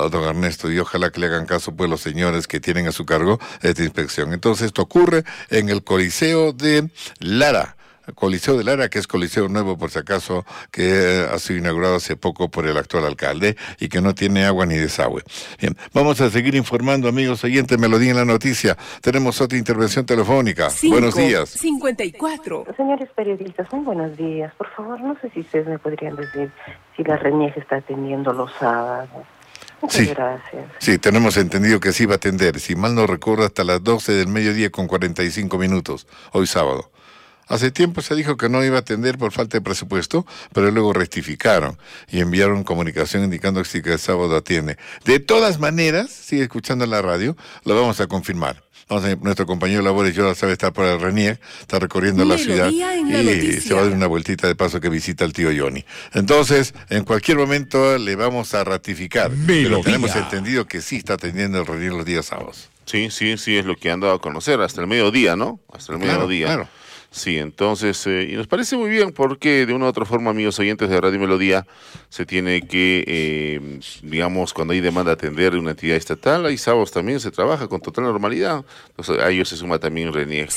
don Ernesto, y ojalá que le hagan caso pues los señores que tienen a su cargo esta inspección. Entonces esto ocurre en el Coliseo de Lara. Coliseo de Lara, que es Coliseo Nuevo, por si acaso, que ha sido inaugurado hace poco por el actual alcalde y que no tiene agua ni desagüe. Bien, vamos a seguir informando, amigos oyentes, Melodía en la Noticia. Tenemos otra intervención telefónica. Buenos días. 54. Señores periodistas, muy buenos días. Por favor, no sé si ustedes me podrían decir si la RENIEC está atendiendo los sábados. Muchas gracias. Sí, tenemos entendido que sí va a atender, si mal no recuerdo, hasta las 12 del mediodía con 45 minutos, hoy sábado. Hace tiempo se dijo que no iba a atender por falta de presupuesto, pero luego rectificaron y enviaron comunicación indicando que el sábado atiende. De todas maneras, sigue escuchando la radio, lo vamos a confirmar. Nuestro compañero Labores Yola sabe estar por el RENIEC, está recorriendo la ciudad y se va a dar una vueltita de paso que visita al tío Johnny. Entonces, en cualquier momento le vamos a ratificar, pero tenemos entendido que sí está atendiendo el RENIEC los días sábados. Sí, es lo que han dado a conocer, hasta el mediodía, ¿no? Hasta el mediodía. Claro. Sí, entonces, y nos parece muy bien porque de una u otra forma, amigos oyentes de Radio Melodía, se tiene que, digamos, cuando hay demanda de atender una entidad estatal, hay sábados también se trabaja con total normalidad. Entonces, a ellos se suma también RENIEC.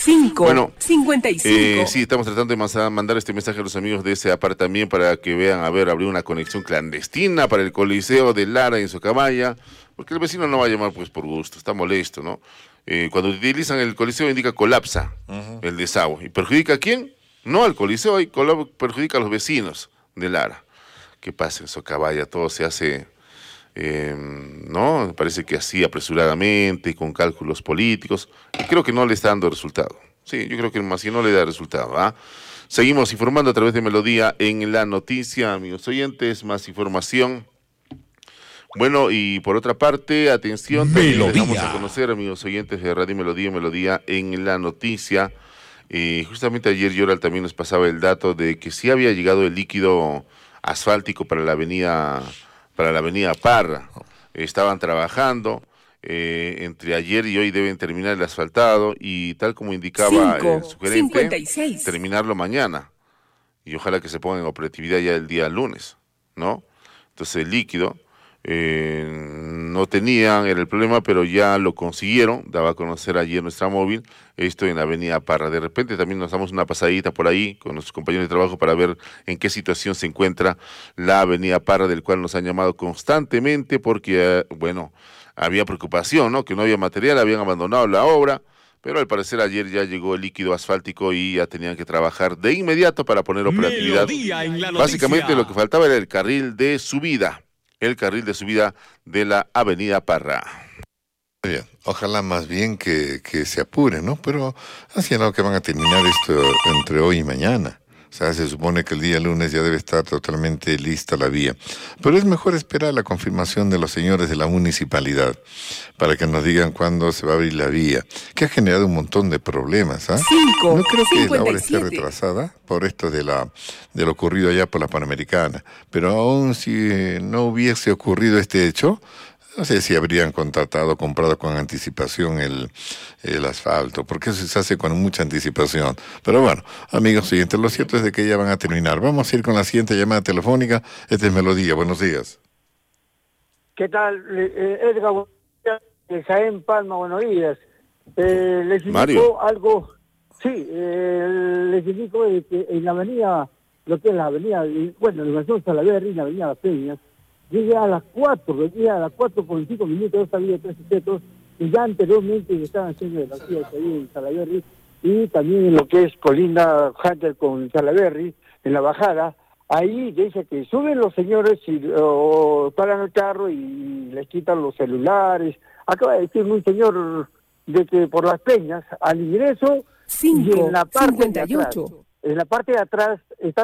55. Sí, estamos tratando de mandar este mensaje a los amigos de SEAPAR también para que vean, abrir una conexión clandestina para el Coliseo de Lara en Socabaya, porque el vecino no va a llamar pues por gusto, está molesto, ¿no? Cuando utilizan el Coliseo indica colapsa el desagüe. ¿Y perjudica a quién? No al Coliseo, perjudica a los vecinos de Lara. ¿Qué pasa en Socabaya? Todo se hace, ¿no? Me parece que así apresuradamente, con cálculos políticos. Y creo que no le está dando resultado. Sí, yo creo que más no le da resultado. Seguimos informando a través de Melodía en la Noticia, amigos oyentes, más información. Bueno, y por otra parte, atención, también les vamos a conocer, amigos oyentes de Radio Melodía en la Noticia. Justamente ayer Yoral también nos pasaba el dato de que sí había llegado el líquido asfáltico para la avenida Parra. Estaban trabajando, entre ayer y hoy deben terminar el asfaltado y tal como indicaba el sugerente, 56. terminarlo mañana. Y ojalá que se ponga en operatividad ya el día lunes, ¿no? Entonces el líquido... no tenían, era el problema, pero ya lo consiguieron, daba a conocer ayer nuestra móvil, esto en la avenida Parra. De repente también nos damos una pasadita por ahí con nuestros compañeros de trabajo para ver en qué situación se encuentra la avenida Parra, del cual nos han llamado constantemente porque, había preocupación, ¿no? Que no había material, habían abandonado la obra, pero al parecer ayer ya llegó el líquido asfáltico y ya tenían que trabajar de inmediato para poner operatividad. Básicamente lo que faltaba era el carril de subida. El carril de subida de la avenida Parra. Bien, ojalá más bien que se apuren, ¿no? Pero así no que van a terminar esto entre hoy y mañana. O sea, se supone que el día lunes ya debe estar totalmente lista la vía. Pero es mejor esperar la confirmación de los señores de la municipalidad para que nos digan cuándo se va a abrir la vía, que ha generado un montón de problemas, ¿ah? No creo que la obra esté retrasada por esto de lo ocurrido allá por la Panamericana, pero aún si no hubiese ocurrido este hecho, no sé si habrían comprado con anticipación el asfalto, porque eso se hace con mucha anticipación. Pero bueno, amigos siguientes, lo cierto es de que ya van a terminar. Vamos a ir con la siguiente llamada telefónica. Esta es Melodía. Buenos días. ¿Qué tal? Edgar, de Jaén Palma, buenos días. Les indico Mario. algo. Sí, les indico de que en la avenida, lo que es la avenida, la estación Salaverry, la avenida Las Peñas, llegué a las 4 con 5 minutos, esta vía de 3 sujetos que ya anteriormente estaban haciendo de las vías ahí en Salaverry y también en lo que es colinda Hunter con Salaverry, en la bajada. Ahí dice que suben los señores y paran el carro y les quitan los celulares. Acaba de decir un señor de que por Las Peñas, al ingreso, y en la parte de atrás, en la parte de atrás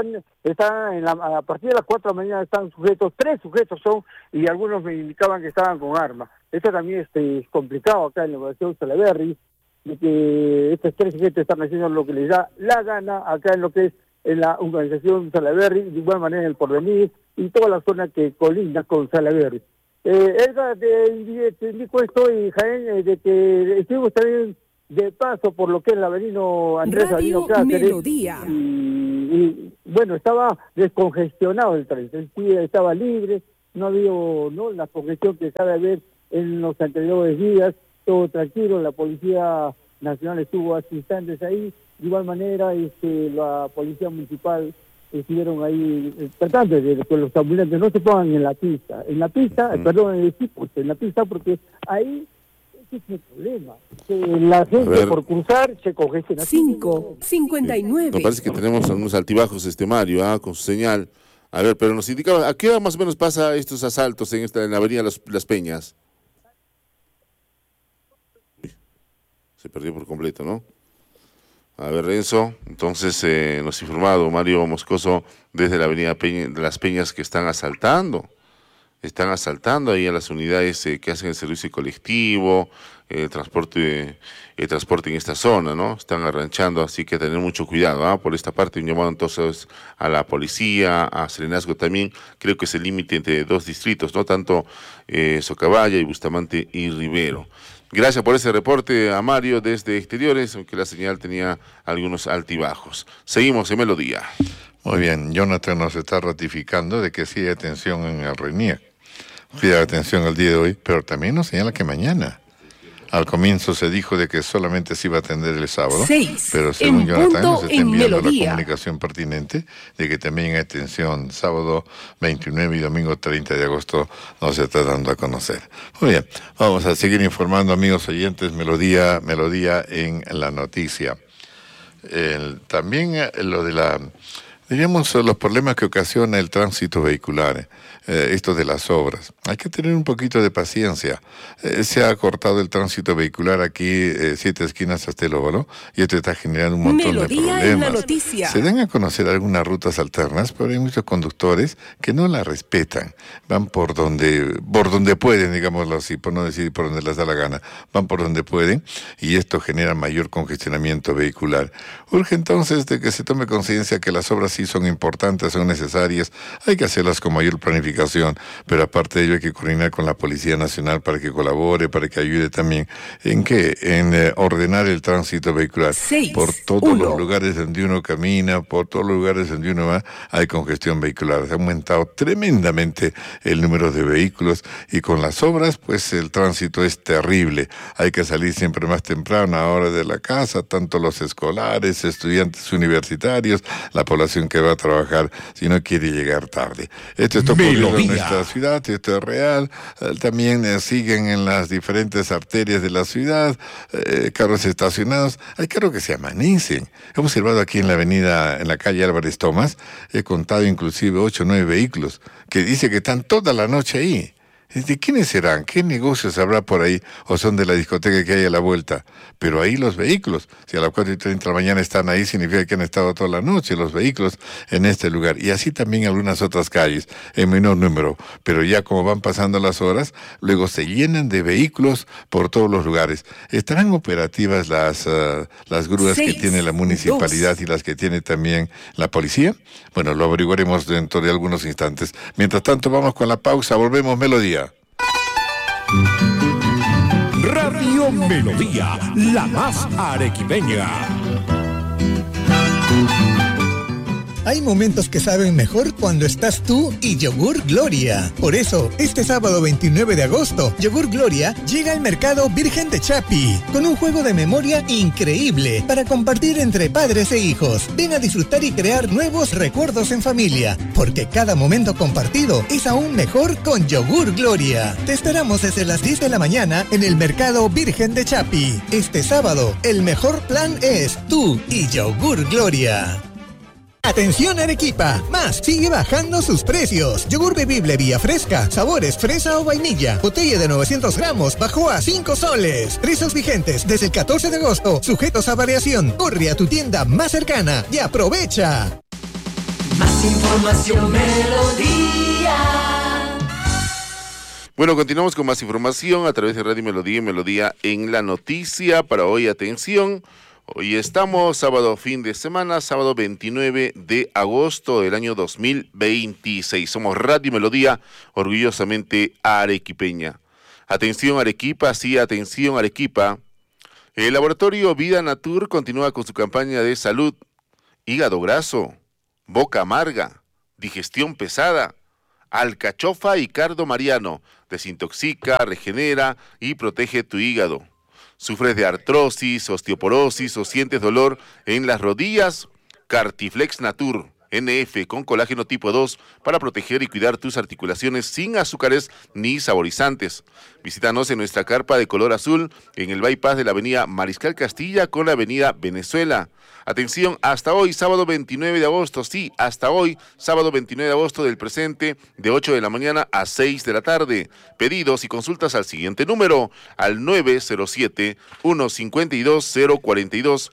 a partir de las 4 de la mañana están sujetos, 3 sujetos son, y algunos me indicaban que estaban con armas. Esto también es complicado acá en la Universidad de Salaverry, de que estos 3 sujetos están haciendo lo que les da la gana acá en lo que es en la urbanización Salaverry, de igual manera en el Porvenir y toda la zona que colinda con Salaverry. Edgar, te indico esto y Jaén, de que estuvimos también de paso por lo que es el avenida Andrés Avino Cáceres y estaba descongestionado el tren, estaba libre, no ha habido, ¿no?, la congestión que sabe haber en los anteriores días, todo tranquilo, la Policía Nacional estuvo hace instantes ahí, de igual manera la Policía Municipal estuvieron ahí tratando de que los ambulantes no se pongan en la pista, en la pista porque ahí ese es el problema, que la gente por cruzar se congestiona. 5:59. Me parece que tenemos unos altibajos, Mario, con su señal. A ver, pero nos indicaba, ¿a qué hora más o menos pasa estos asaltos en la avenida Las Peñas? Se perdió por completo, ¿no? A ver, Renzo, entonces nos ha informado Mario Moscoso desde la avenida de Las Peñas que están asaltando ahí a las unidades que hacen el servicio colectivo, el transporte en esta zona, ¿no? Están arranchando, así que tener mucho cuidado, por esta parte. Un llamado entonces a la policía, a Serenazgo también. Creo que es el límite entre dos distritos, ¿no? Tanto Socabaya y Bustamante y Rivero. Gracias por ese reporte a Mario desde Exteriores, aunque la señal tenía algunos altibajos. Seguimos en Melodía. Muy bien, Jonathan nos está ratificando de que sí hay atención en el RENIEC. Pide atención el día de hoy, pero también nos señala que mañana. Al comienzo se dijo de que solamente se iba a atender el sábado, pero según Jonathan nos está enviando la comunicación pertinente de que también hay atención sábado 29 y domingo 30 de agosto nos está dando a conocer. Muy bien, vamos a seguir informando, amigos oyentes, Melodía en la noticia. También lo de diríamos, los problemas que ocasiona el tránsito vehicular, esto de las obras. Hay que tener un poquito de paciencia. Se ha cortado el tránsito vehicular aquí, 7 esquinas hasta el Óvalo, y esto está generando un montón de problemas. En la noticia. Se dan a conocer algunas rutas alternas, pero hay muchos conductores que no las respetan. Van por donde pueden, digámoslo así, por no decir por donde les da la gana. Van por donde pueden, y esto genera mayor congestionamiento vehicular. Urge entonces de que se tome conciencia que las obras sí son importantes, son necesarias, hay que hacerlas con mayor planificación, pero aparte de ello hay que coordinar con la Policía Nacional para que colabore, para que ayude también en ordenar el tránsito vehicular. Por todos los lugares donde uno camina, por todos los lugares donde uno va, hay congestión vehicular. Se ha aumentado tremendamente el número de vehículos y con las obras, pues el tránsito es terrible. Hay que salir siempre más temprano a la hora de la casa, tanto los escolares, estudiantes universitarios, la población que va a trabajar si no quiere llegar tarde. Esto está ocurriendo en nuestra ciudad, esto es real. También siguen en las diferentes arterias de la ciudad, carros estacionados. Hay carros que se amanecen. He observado aquí en la calle Álvarez Tomás, he contado inclusive 8 o 9 vehículos que dice que están toda la noche ahí. ¿De quiénes serán? ¿Qué negocios habrá por ahí? ¿O son de la discoteca que hay a la vuelta? Pero ahí los vehículos, si a las 4:30 de la mañana están ahí, significa que han estado toda la noche los vehículos en este lugar. Y así también algunas otras calles, en menor número. Pero ya como van pasando las horas, luego se llenan de vehículos por todos los lugares. ¿Estarán operativas las grúas que tiene la municipalidad y las que tiene también la policía? Bueno, lo averiguaremos dentro de algunos instantes. Mientras tanto, vamos con la pausa. Volvemos, Melodía. Radio Melodía, la más arequipeña. Hay momentos que saben mejor cuando estás tú y Yogur Gloria. Por eso, este sábado 29 de agosto, Yogur Gloria llega al mercado Virgen de Chapi, con un juego de memoria increíble para compartir entre padres e hijos. Ven a disfrutar y crear nuevos recuerdos en familia, porque cada momento compartido es aún mejor con Yogur Gloria. Te esperamos desde las 10 de la mañana en el mercado Virgen de Chapi. Este sábado, el mejor plan es tú y Yogur Gloria. Atención Arequipa, Más sigue bajando sus precios. Yogur bebible Vía Fresca, sabores fresa o vainilla, botella de 900 gramos bajó a 5 soles. Precios vigentes desde el 14 de agosto, sujetos a variación. Corre a tu tienda más cercana y aprovecha. Más información, Melodía. Bueno, continuamos con más información a través de Radio Melodía y Melodía en la noticia. Para hoy, atención. Hoy estamos, sábado fin de semana, sábado 29 de agosto del año 2026. Somos Radio Melodía, orgullosamente arequipeña. Atención Arequipa, sí, atención Arequipa. El laboratorio Vida Natur continúa con su campaña de salud. Hígado graso, boca amarga, digestión pesada, Alcachofa y Cardo Mariano. Desintoxica, regenera y protege tu hígado. ¿Sufres de artrosis, osteoporosis o sientes dolor en las rodillas? Cartiflex Natur NF con colágeno tipo 2 para proteger y cuidar tus articulaciones sin azúcares ni saborizantes. Visítanos en nuestra carpa de color azul en el bypass de la avenida Mariscal Castilla con la avenida Venezuela. Atención, hasta hoy, sábado 29 de agosto, sí, hasta hoy, sábado 29 de agosto del presente, de 8 de la mañana a 6 de la tarde. Pedidos y consultas al siguiente número, al 907-152-042,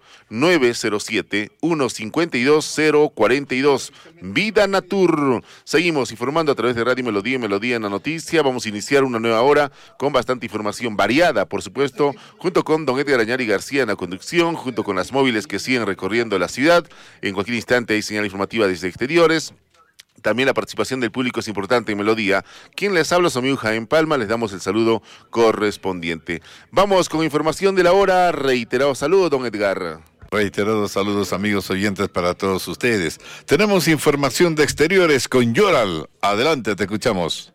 907-152-042. Vida Natur. Seguimos informando a través de Radio Melodía y Melodía en la Noticia. Vamos a iniciar una nueva hora con bastante información variada, por supuesto, junto con don Edgar Añari García en la conducción, junto con las móviles que siguen recorriendo la ciudad. En cualquier instante hay señal informativa desde exteriores. También la participación del público es importante en Melodía. Quien les habla, su amigo Jaime Palma, les damos el saludo correspondiente. Vamos con información de la hora. Reiterado saludo, don Edgar. Reiterados saludos, amigos oyentes, para todos ustedes. Tenemos información de exteriores con Yoral. Adelante, te escuchamos.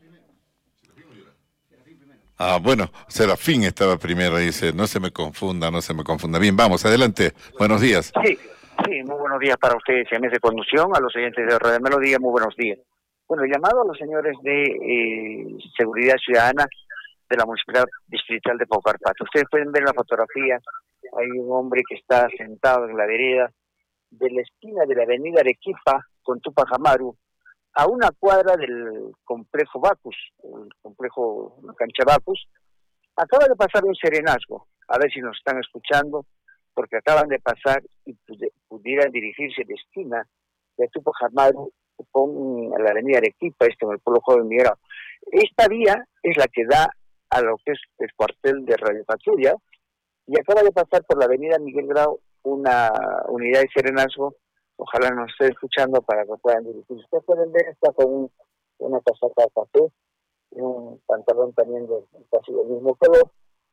Bueno, Serafín estaba primero, dice, no se me confunda. Bien, vamos, adelante, buenos días. Sí, muy buenos días para ustedes y a mesa de conducción, a los oyentes de Radio Melodía, muy buenos días. Bueno, llamado a los señores de Seguridad Ciudadana de la Municipalidad Distrital de Paucarpata. Ustedes pueden ver la fotografía, hay un hombre que está sentado en la vereda de la esquina de la avenida Arequipa con Tupac Amaru, a una cuadra del complejo Bacus, el complejo la cancha Bacus. Acaba de pasar un serenazgo, a ver si nos están escuchando, porque acaban de pasar y pudieran dirigirse de esquina de Tupac Amaru con la avenida Arequipa, en el pueblo joven migrado. Esta vía es la que da a lo que es el cuartel de Radio Patrulla, y acaba de pasar por la avenida Miguel Grau una unidad de serenazgo. Ojalá nos esté escuchando para que puedan dirigirse. Ustedes pueden ver, está con una casaca de café y un pantalón también de casi del mismo color.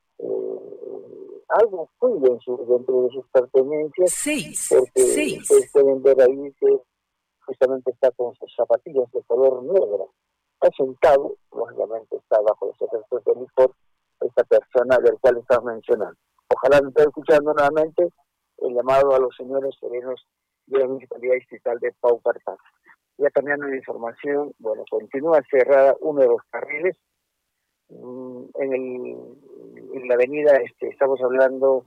Algo fui dentro de sus pertenencias. Porque ustedes pueden ver ahí que justamente está con sus zapatillas de color negro. Está sentado, lógicamente está bajo los efectos del licor, esta persona del cual estamos mencionando. Ojalá nos esté escuchando nuevamente el llamado a los señores serenos de la Municipalidad Distrital de Paucarpata. Ya cambiando de información, bueno, continúa cerrada uno de los carriles en la avenida, estamos hablando,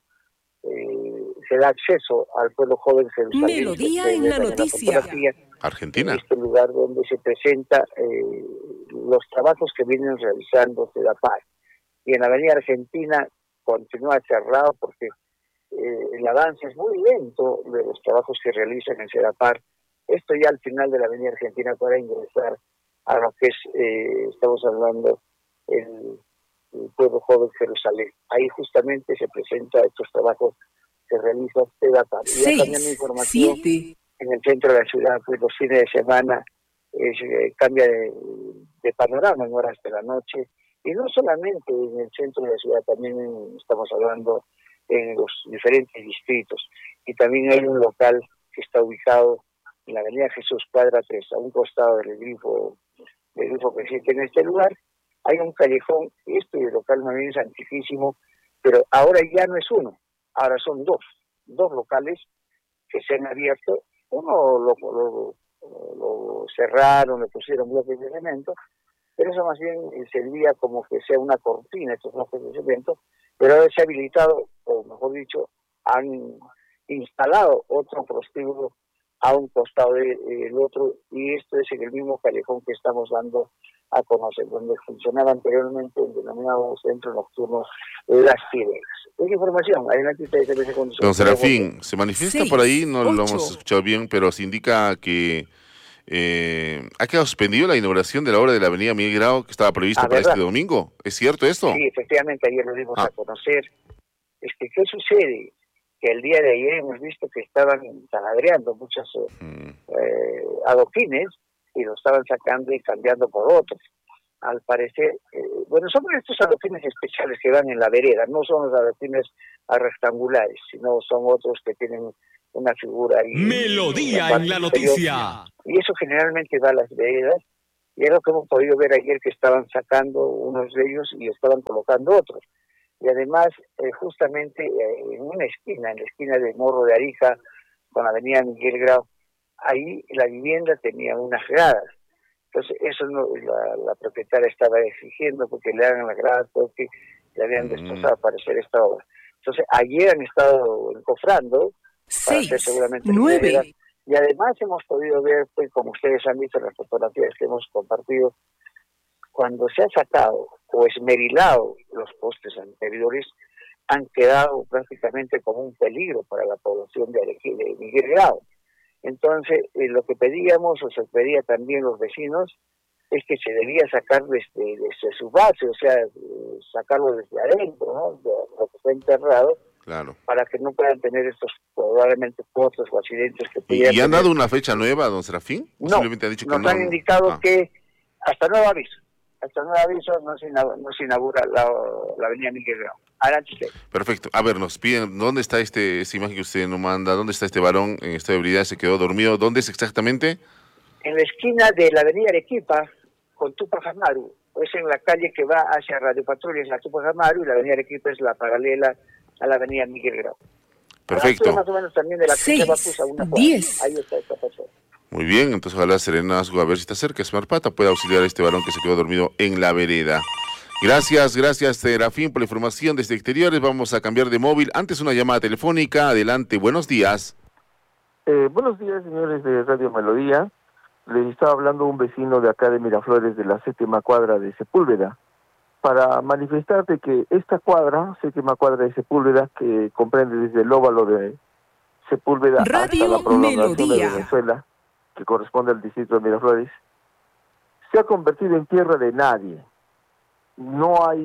se da acceso al pueblo joven Jerusalén. Melodía en la Noticia. Argentina. Este lugar donde se presenta los trabajos que vienen realizando CEDAPAR. Y en la avenida Argentina continúa cerrado porque el avance es muy lento de los trabajos que realizan en CEDAPAR. Esto ya al final de la avenida Argentina para ingresar a lo que es, estamos hablando, el pueblo joven Jerusalén. Ahí justamente se presenta estos trabajos que realiza CEDAPAR. Y ya cambiando información, en el centro de la ciudad, pues los fines de semana cambia de panorama en horas de la noche. Y no solamente en el centro de la ciudad, también estamos hablando en los diferentes distritos. Y también hay un local que está ubicado en la avenida Jesús Cuadra 3, a un costado del grifo que existe en este lugar. Hay un callejón, este local más bien es antiquísimo, pero ahora ya no es uno, ahora son dos locales que se han abierto. Uno lo cerraron, le pusieron bloques de cemento, pero eso más bien servía como que sea una cortina, estos bloques de cemento, pero ahora se ha habilitado, o mejor dicho, han instalado otro prostíbulo a un costado del otro, y esto es en el mismo callejón que estamos dando a conocer, donde funcionaba anteriormente el denominado centro nocturno Las Piedras. Es información, adelante ustedes se con nosotros. Don Serafín, se manifiesta por ahí, no lo hemos escuchado bien, pero se indica que ha quedado suspendido la inauguración de la obra de la avenida Miguel Grau, que estaba prevista para este domingo. ¿Es cierto esto? Sí, efectivamente, ayer lo dimos a conocer. ¿Qué sucede? Que el día de ayer hemos visto que estaban taladreando muchos adoquines y lo estaban sacando y cambiando por otros. Al parecer, son estos adoquines especiales que van en la vereda, no son los adoquines rectangulares, sino son otros que tienen una figura ahí. Melodía en la Noticia. Y eso generalmente va a las veredas Y es lo que hemos podido ver ayer, que estaban sacando unos de ellos y estaban colocando otros. Y además, justamente en una esquina, en la esquina de Morro de Arica, con la avenida Miguel Grau, ahí la vivienda tenía unas gradas. Entonces, eso no, la propietaria estaba exigiendo porque le hagan las gradas porque le habían destrozado para hacer esta obra. Entonces, ayer han estado encofrando para hacer seguramente 9. Y además hemos podido ver, pues, como ustedes han visto en las fotografías que hemos compartido, cuando se ha sacado o esmerilado los postes anteriores, han quedado prácticamente como un peligro para la población de Miguel Grau. Entonces, lo que pedíamos, o se pedía también los vecinos, es que se debía sacar desde su base, o sea, sacarlo desde adentro, ¿no? De lo que está enterrado, claro, para que no puedan tener estos probablemente cortes o accidentes que pudieran. ¿Y han dado una fecha nueva, don Serafín? No, han dicho que nos han indicado que hasta nuevo aviso. Hasta nuevo aviso no se inaugura la avenida Miguel Grau. Adelante usted. Perfecto. A ver, nos piden, ¿dónde está esa imagen que usted nos manda? ¿Dónde está este varón en estado de ebriedad? ¿Se quedó dormido? ¿Dónde es exactamente? En la esquina de la avenida Arequipa con Tupac Amaru. Es en la calle que va hacia Radio Patrulla, es la Tupac Amaru, y la avenida Arequipa es la paralela a la avenida Miguel Grau. Perfecto. Más o menos también de la 6, 10. Ahí está esta persona. Muy bien, entonces ojalá Serenazgo, a ver si está cerca, Smart Pata puede auxiliar a este varón que se quedó dormido en la vereda. Gracias, Serafín, por la información desde exteriores. Vamos a cambiar de móvil. Antes una llamada telefónica. Adelante, buenos días. Buenos días, señores de Radio Melodía. Les estaba hablando un vecino de acá de Miraflores, de la 7ª cuadra de Sepúlveda, para manifestar de que esta cuadra, 7ª cuadra de Sepúlveda, que comprende desde el óvalo de Sepúlveda hasta la prolongación de Venezuela, que corresponde al distrito de Miraflores, se ha convertido en tierra de nadie. No hay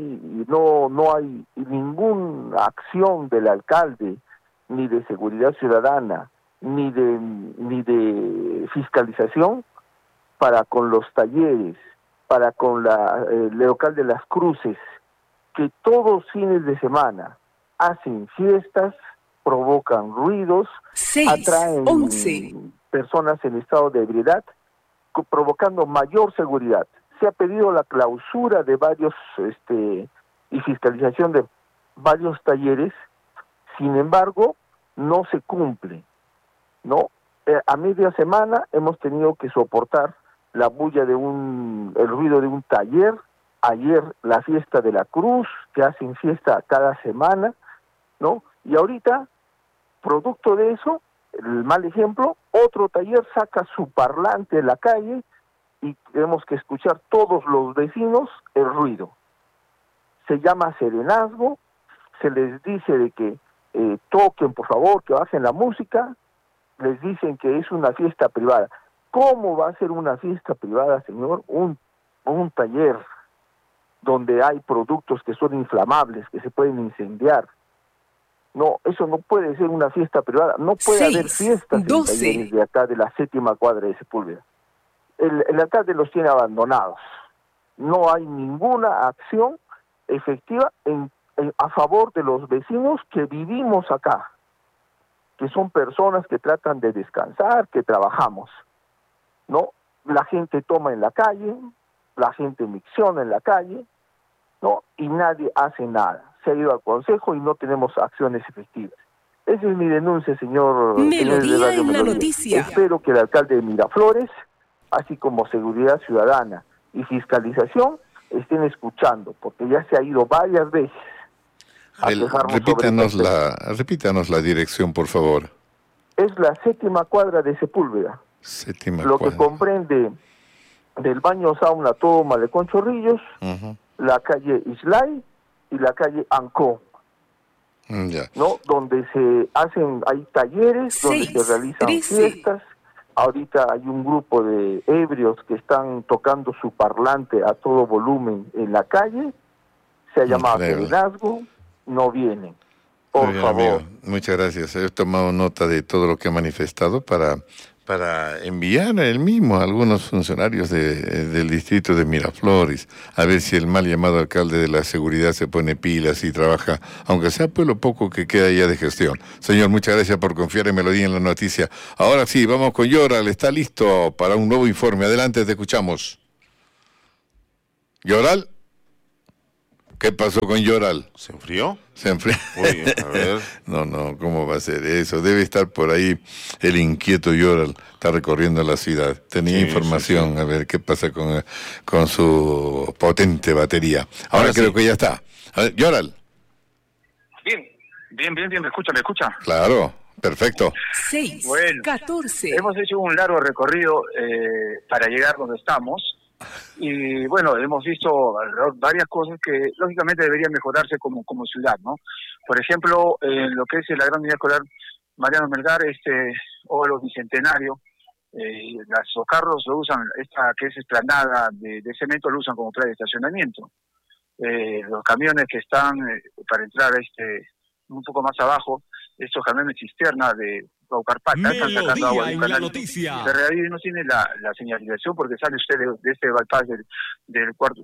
ninguna acción del alcalde, ni de seguridad ciudadana, ni de fiscalización para con los talleres, para con el local de las cruces, que todos fines de semana hacen fiestas, provocan ruidos, 6, atraen 11. personas en estado de ebriedad, provocando mayor seguridad. Se ha pedido la clausura de varios y fiscalización de varios talleres, sin embargo, no se cumple, ¿no? A media semana hemos tenido que soportar la bulla el ruido de un taller, ayer la fiesta de la cruz, que hacen fiesta cada semana, ¿no? Y ahorita, producto de eso, el mal ejemplo, otro taller saca su parlante en la calle y tenemos que escuchar todos los vecinos el ruido. Se llama serenazgo, se les dice de que toquen, por favor, que bajen la música, les dicen que es una fiesta privada. ¿Cómo va a ser una fiesta privada, señor? Un taller donde hay productos que son inflamables, que se pueden incendiar. No, eso no puede ser una fiesta privada. No puede 6, haber fiestas 12. en talleres de acá de la 7ª cuadra de Sepúlveda. El alcalde los tiene abandonados. No hay ninguna acción efectiva a favor de los vecinos que vivimos acá, que son personas que tratan de descansar, que trabajamos, ¿no? La gente toma en la calle, la gente micciona en la calle, ¿no? Y nadie hace nada. Se ha ido al consejo y no tenemos acciones efectivas. Esa es mi denuncia, señor. Melodía en la noticia. Espero que el alcalde de Miraflores, así como Seguridad Ciudadana y Fiscalización, estén escuchando, porque ya se ha ido varias veces. Repítanos la dirección, por favor. Es la 7ª cuadra de Sepúlveda. Lo que comprende del baño sauna todo Malecón Chorrillos, la calle Islay y la calle Ancó. ¿No? Donde hay talleres, 6, donde se realizan 13. fiestas. Ahorita hay un grupo de ebrios que están tocando su parlante a todo volumen en la calle. Se ha llamado serenazgo, no vienen. Por favor. Amigo, muchas gracias. He tomado nota de todo lo que ha manifestado para enviar él mismo a algunos funcionarios del distrito de Miraflores, a ver si el mal llamado alcalde de la seguridad se pone pilas y trabaja, aunque sea pues lo poco que queda ya de gestión. Señor, muchas gracias por confiar en Melodía en la noticia. Ahora sí, vamos con Yoral, está listo para un nuevo informe. Adelante, te escuchamos. ¿Lloral? ¿Qué pasó con Lloral? ¿Se enfrió? Se enfrió. Uy, a ver. No, ¿cómo va a ser eso? Debe estar por ahí el inquieto Lloral, está recorriendo la ciudad. Tenía información, sí. A ver qué pasa con su potente batería. Ahora creo que ya está. A ver, Lloral. Bien, ¿me escucha? Claro, perfecto. 6, bueno, 14. Hemos hecho un largo recorrido para llegar donde estamos. Y bueno, hemos visto varias cosas que lógicamente deberían mejorarse como ciudad, ¿no? Por ejemplo, lo que es la Gran Unidad Escolar Mariano Melgar, o los Bicentenario, los carros lo usan, esta que es esplanada de cemento, lo usan como playa de estacionamiento. Los camiones que están para entrar un poco más abajo, estos camiones cisterna de Paucarpata, están sacando agua del canal. De realidad no tiene la señalización porque sale usted de este bypass del cuarto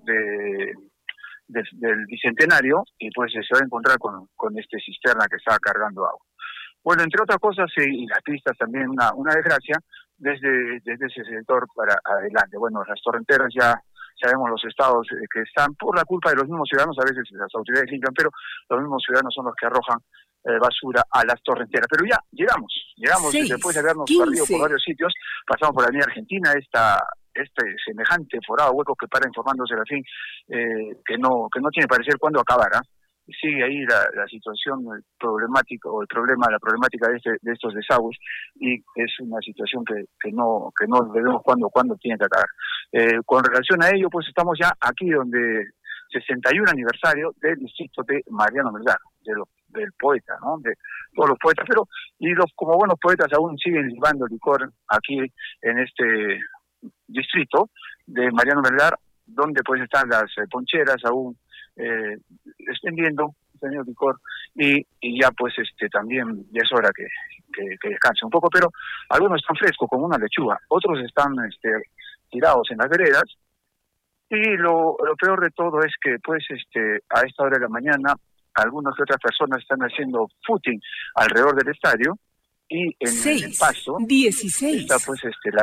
del Bicentenario y pues se va a encontrar con este cisterna que está cargando agua. Bueno, entre otras cosas, y las pistas también una desgracia desde ese sector para adelante. Bueno, las torrenteras ya sabemos los estados que están por la culpa de los mismos ciudadanos, a veces las autoridades limpian, pero los mismos ciudadanos son los que arrojan basura a las torrenteras. Pero ya llegamos 6, después de habernos 15. Perdido por varios sitios, pasamos por la Avenida Argentina, este semejante forado hueco que para informándose al fin, que no tiene parecer cuándo acabará. Sigue ahí la situación problemática o la problemática de estos desagües, y es una situación que no vemos cuándo tiene que acabar. Con relación a ello, pues estamos ya aquí donde 61 aniversario del distrito de Mariano Melgar, del poeta, ¿no? De todos los poetas, pero como buenos poetas aún siguen libando licor aquí en este distrito de Mariano Melgar, donde pues están las poncheras aún extendiendo licor, y ya pues también ya es hora que descanse un poco, pero algunos están frescos como una lechuga, otros están tirados en las veredas, y lo peor de todo es que pues a esta hora de la mañana algunas otras personas están haciendo footing alrededor del estadio, y en 6, el paso 16. está pues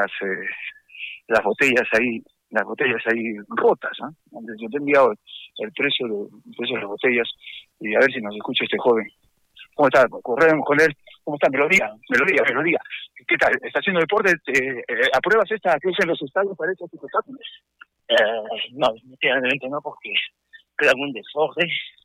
las botellas ahí rotas, ¿no? Yo te he enviado el precio de las botellas, y a ver si nos escucha este joven. ¿Cómo está? Corremos con él. ¿Cómo está? Melodía. ¿Qué tal? ¿Está haciendo deporte? ¿Apruebas esta que usan los estadios para estos espectáculos? No, definitivamente no, porque crea algún desorden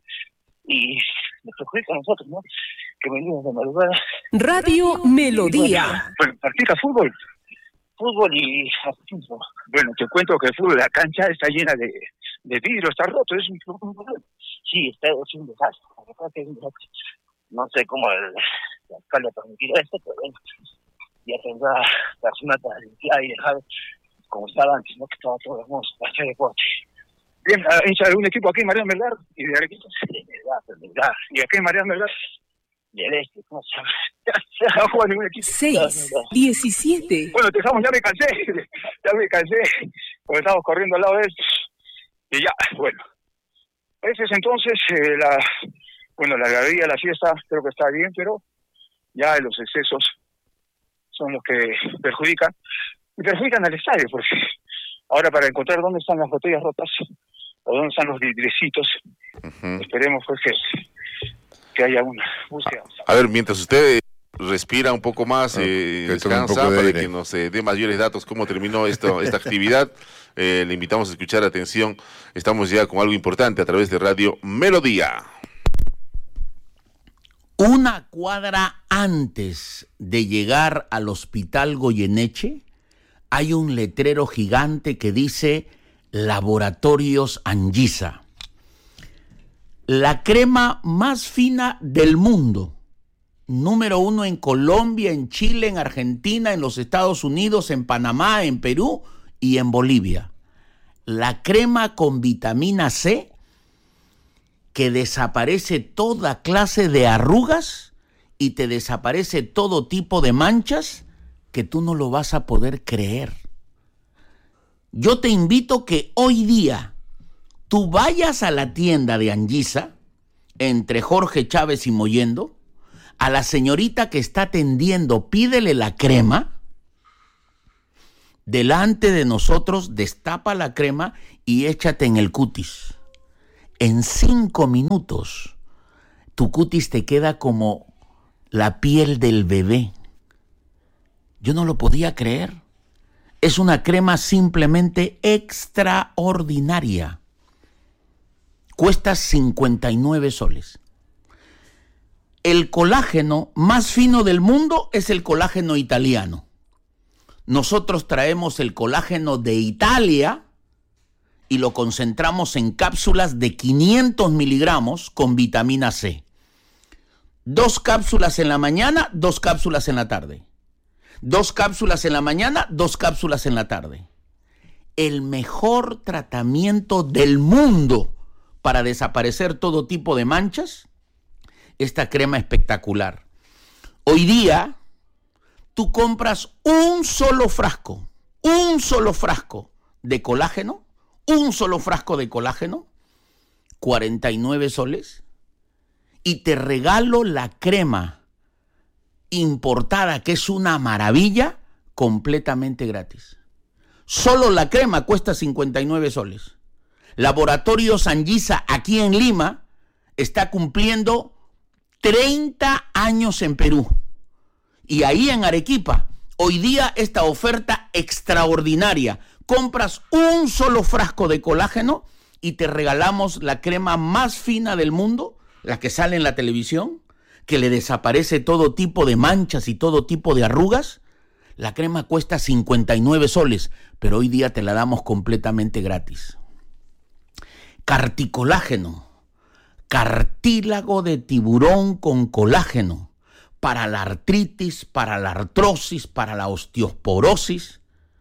y nos perjudica a nosotros, ¿no? Que venimos de madrugada. Radio Melodía. Bueno, ¿practica fútbol? Fútbol y atletismo. Bueno, te cuento que el fútbol, la cancha está llena de vidrio, está roto, es un problema. Sí, es un desastre. La verdad que es un desastre. No sé cómo el alcalde ha permitido esto, pero bueno, ya tendrá la zona para limpiar y dejar como estaba antes, ¿no? Que estaba todo hermoso para hacer deporte. Bien, ¿hincha de algún equipo aquí en Mariano Melgar? ¿Y de Arequipa? De Melgar. ¿Y aquí en Mariano Melgar? Del Este, ¿cómo se llama? No juega ningún equipo. 6, 17. Bueno, te dejamos, ya me cansé, porque estamos corriendo al lado de esto. Y ya, bueno. Ese es entonces la galería, la fiesta, creo que está bien, pero ya los excesos son los que perjudican al estadio, porque ahora para encontrar dónde están las botellas rotas o dónde están los vidriecitos, esperemos pues que haya una búsqueda. A ver, mientras usted respira un poco más, descansa para que nos dé mayores datos cómo terminó esta actividad. Le invitamos a escuchar, atención, estamos ya con algo importante a través de Radio Melodía. Una cuadra antes de llegar al Hospital Goyeneche hay un letrero gigante que dice Laboratorios Anguisa. La crema más fina del mundo. Número 1 en Colombia, en Chile, en Argentina, en los Estados Unidos, en Panamá, en Perú y en Bolivia. La crema con vitamina C que desaparece toda clase de arrugas y te desaparece todo tipo de manchas que tú no lo vas a poder creer. Yo te invito que hoy día tú vayas a la tienda de Anguisa, entre Jorge Chávez y Mollendo, a la señorita que está atendiendo, pídele la crema, delante de nosotros, destapa la crema y échate en el cutis. En 5 minutos, tu cutis te queda como la piel del bebé. Yo no lo podía creer. Es una crema simplemente extraordinaria. Cuesta 59 soles. El colágeno más fino del mundo es el colágeno italiano. Nosotros traemos el colágeno de Italia y lo concentramos en cápsulas de 500 miligramos con vitamina C. 2 cápsulas en la mañana, 2 cápsulas en la tarde. 2 cápsulas en la mañana, 2 cápsulas en la tarde. El mejor tratamiento del mundo para desaparecer todo tipo de manchas, esta crema espectacular. Hoy día, tú compras un solo frasco de colágeno, 49 soles, y te regalo la crema importada, que es una maravilla, completamente gratis. Solo la crema cuesta 59 soles. Laboratorios Anguisa, aquí en Lima, está cumpliendo 30 años en Perú. Y ahí en Arequipa, hoy día esta oferta extraordinaria. Compras un solo frasco de colágeno y te regalamos la crema más fina del mundo, la que sale en la televisión, que le desaparece todo tipo de manchas y todo tipo de arrugas. La crema cuesta 59 soles, pero hoy día te la damos completamente gratis. Carticolágeno, cartílago de tiburón con colágeno, para la artritis, para la artrosis, para la osteoporosis.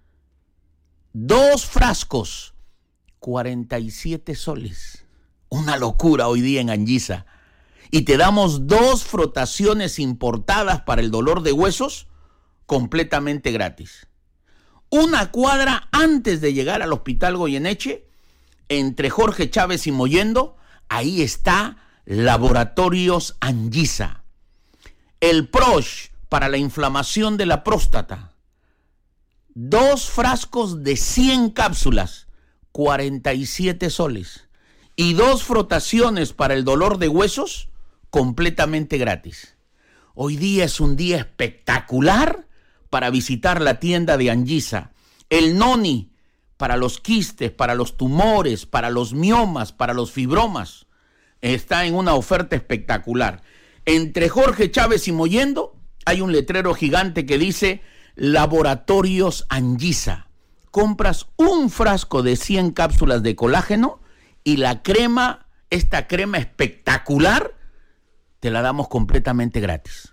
2 frascos, 47 soles. Una locura hoy día en Anguisa. Y te damos 2 frotaciones importadas para el dolor de huesos completamente gratis. Una cuadra antes de llegar al Hospital Goyeneche, entre Jorge Chávez y Mollendo, ahí está Laboratorios Anguisa. El Prosh para la inflamación de la próstata. 2 frascos de 100 cápsulas, 47 soles. Y 2 frotaciones para el dolor de huesos, completamente gratis. Hoy día es un día espectacular para visitar la tienda de Anguisa. El Noni para los quistes, para los tumores, para los miomas, para los fibromas. Está en una oferta espectacular. Entre Jorge Chávez y Mollendo hay un letrero gigante que dice Laboratorios Anguisa. Compras un frasco de 100 cápsulas de colágeno y la crema, esta crema espectacular, te la damos completamente gratis.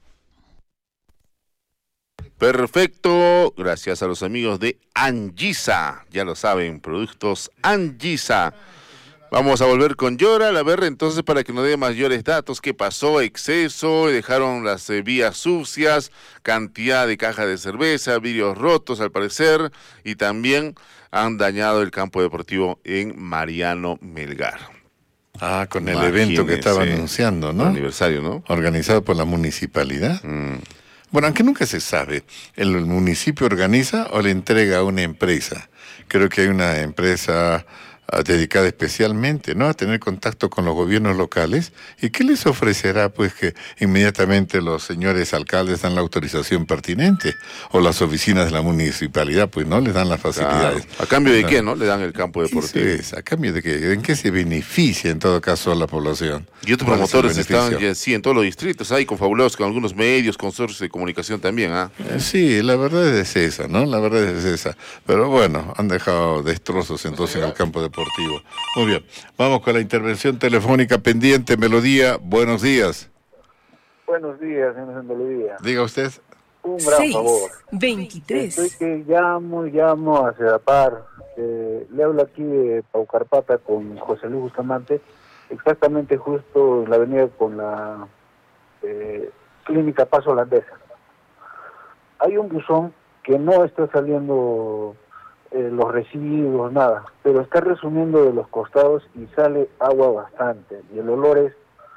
Perfecto, gracias a los amigos de Anguisa, ya lo saben, productos Anguisa. Vamos a volver con Yoral, a ver entonces para que nos dé mayores datos, qué pasó, exceso, dejaron las vías sucias, cantidad de cajas de cerveza, vidrios rotos al parecer, y también han dañado el campo deportivo en Mariano Melgar. Ah, con el evento que estaba anunciando, ¿no? El aniversario, ¿no? Organizado por la municipalidad. Bueno, aunque nunca se sabe, ¿el municipio organiza o le entrega a una empresa? Creo que hay una empresa dedicada especialmente, ¿no?, a tener contacto con los gobiernos locales. ¿Y qué les ofrecerá? Pues que inmediatamente los señores alcaldes dan la autorización pertinente, o las oficinas de la municipalidad, pues no les dan las facilidades. ¿A cambio de qué, no? Le dan el campo deportivo. ¿A cambio de qué? ¿En qué se beneficia en todo caso a la población? Y otros promotores están ya, sí, en todos los distritos, ahí confabulados con algunos medios, consorcios de comunicación también, ¿ah? Sí, la verdad es esa, ¿no? La verdad es esa. Pero bueno, han dejado destrozos entonces en el campo deportivo. Muy bien, vamos con la intervención telefónica pendiente. Melodía, buenos días. Buenos días, señor Melodía. Diga usted. Un gran favor. 23. Estoy que llamo a CEDAPAR. Le hablo aquí de Paucarpata con José Luis Bustamante, exactamente justo en la avenida con la clínica Paso Holandesa. Hay un buzón que no está saliendo los residuos, nada, pero está resumiendo de los costados y sale agua bastante, y el olor es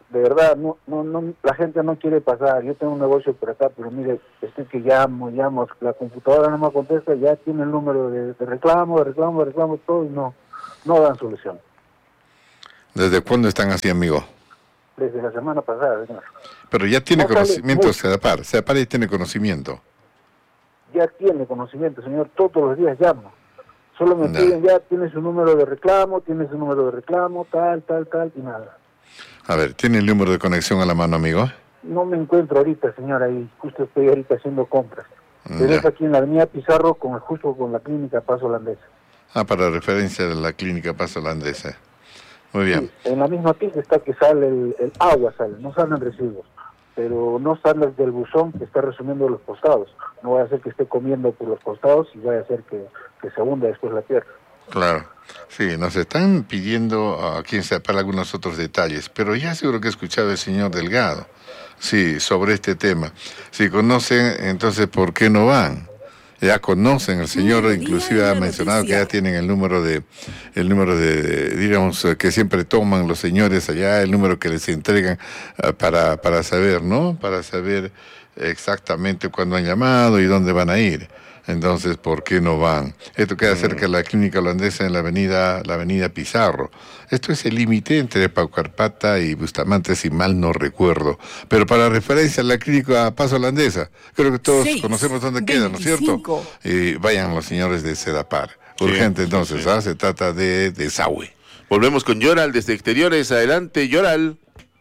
de verdad, no, la gente no quiere pasar. Yo tengo un negocio por acá, pero mire, que llamo, la computadora no me contesta, ya tiene el número de reclamo, todo, y no dan solución. ¿Desde cuándo están así, amigo? Desde la semana pasada, señor. Pero ya tiene conocimiento Sedapar ya tiene conocimiento. Ya tiene conocimiento, señor, todos los días llamo. Solo me piden, ya tiene su número de reclamo, tal, y nada. A ver, ¿tiene el número de conexión a la mano, amigo? No me encuentro ahorita, señor, ahí. Justo estoy ahorita haciendo compras. Pero es aquí en la avenida Pizarro, justo con la clínica Paso Holandesa. Para referencia de la clínica Paso Holandesa. Muy bien. Sí, en la misma pista está que sale el agua, no salen residuos. Pero no sale del buzón que está resumiendo los costados. No vaya a ser que esté comiendo por los costados y vaya a ser que se hunda después la tierra. Claro, sí, nos están pidiendo a quien sepa algunos otros detalles, pero ya seguro que he escuchado el señor Delgado, sí, sobre este tema. Si conocen, entonces, ¿por qué no van? Ya conocen, el señor inclusive ha mencionado que ya tienen el número de, digamos, que siempre toman los señores allá, el número que les entregan para saber, ¿no? Para saber exactamente cuándo han llamado y dónde van a ir. Entonces, ¿por qué no van? Esto queda cerca de la clínica holandesa en la avenida Pizarro. Esto es el límite entre Paucarpata y Bustamante, si mal no recuerdo. Pero para referencia a la clínica Paso Holandesa, creo que todos conocemos dónde queda, ¿no es cierto? Y vayan los señores de Sedapar. Urgente, entonces, se trata de desagüe. Volvemos con Yoral desde Exteriores. Adelante, Yoral.